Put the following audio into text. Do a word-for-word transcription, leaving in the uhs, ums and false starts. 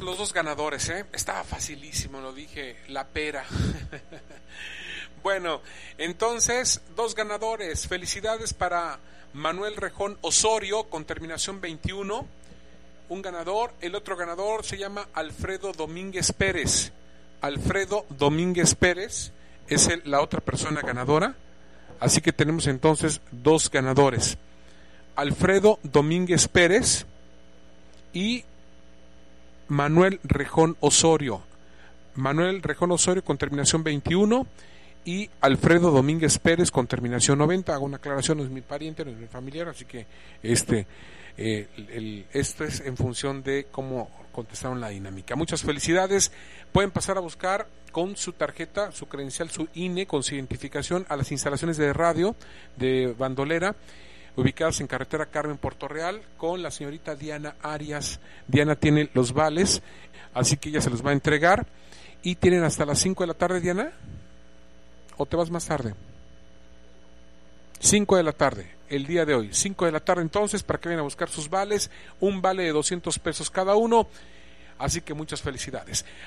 los dos ganadores, ¿eh? Estaba facilísimo, lo dije, la pera. Bueno, entonces, dos ganadores. Felicidades para Manuel Rejón Osorio, con terminación veintiuno. Un ganador. El otro ganador se llama Alfredo Domínguez Pérez. Alfredo Domínguez Pérez es el, la otra persona ganadora. Así que tenemos entonces dos ganadores. Alfredo Domínguez Pérez y Manuel Rejón Osorio. Manuel Rejón Osorio con terminación veintiuno y Alfredo Domínguez Pérez con terminación noventa. Hago una aclaración, no es mi pariente, no es mi familiar, así que este eh, el, el, esto es en función de cómo contestaron la dinámica. Muchas felicidades. Pueden pasar a buscar con su tarjeta, su credencial, su I N E, con su identificación a las instalaciones de radio de Bandolera, ubicadas en carretera Carmen Puerto Real, con la señorita Diana Arias. Diana tiene los vales, así que ella se los va a entregar. Y tienen hasta las cinco de la tarde, Diana. ¿O te vas más tarde? cinco de la tarde, el día de hoy. cinco de la tarde entonces, para que vayan a buscar sus vales. Un vale de doscientos pesos cada uno. Así que muchas felicidades.